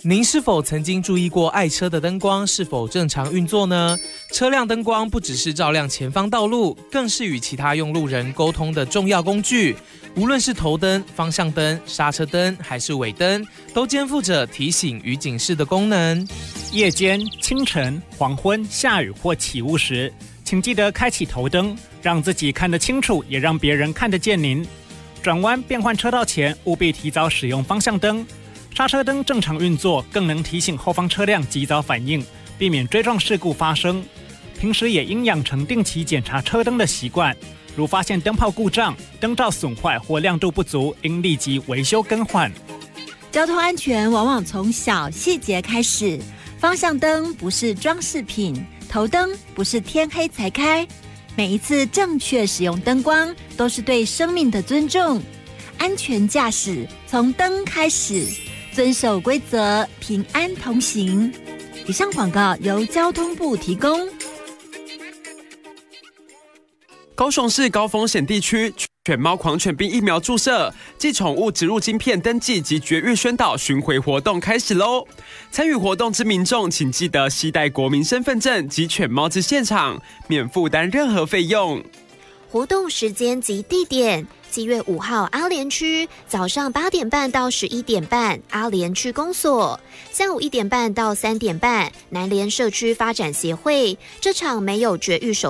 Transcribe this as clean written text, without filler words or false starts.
您是否曾经注意过爱车的灯光是否正常运作呢？车辆灯光不只是照亮前方道路，更是与其他用路人沟通的重要工具。无论是头灯、方向灯、刹车灯还是尾灯，都肩负着提醒与警示的功能。 夜间、清晨、黄昏、下雨或起雾时，请记得开启头灯，让自己看得清楚，也让别人看得见您。转弯变换车道前，务必提早使用方向灯。刹车灯正常运作，更能提醒后方车辆及早反应，避免追撞事故发生。平时也应养成定期检查车灯的习惯，如发现灯泡故障、灯罩损坏或亮度不足，应立即维修更换。 交通安全往往从小细节开始，方向灯不是装饰品，头灯不是天黑才开。每一次正确使用灯光，都是对生命的尊重。安全驾驶从灯开始。遵守规则，平安同行。以上广告由交通部提供。 高雄市高风险地区犬猫狂犬病疫苗注射暨宠物植入晶片登记及绝育宣导巡回活动开始喽！参与活动之民众，请记得携带国民身份证及犬猫至现场，免负担任何费用。 活动时间及地点：7月5号阿莲区早上8点半到11点半阿莲区公所，下午1点半到3点半南联社区发展协会。这场没有绝育手